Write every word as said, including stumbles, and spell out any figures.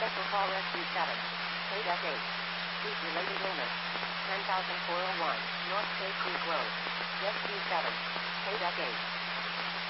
Special call rescue seven. K D eight. Heat-related illness. ten thousand four oh one, North Cave Creek Road. Rescue seven. K D eight.